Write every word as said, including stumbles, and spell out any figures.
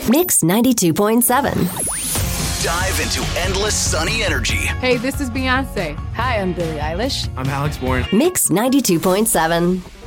Mix ninety-two point seven. Dive into endless sunny energy. Hey, this is Beyonce. Hi, I'm Billie Eilish. I'm Alex Warren. Mix ninety-two point seven.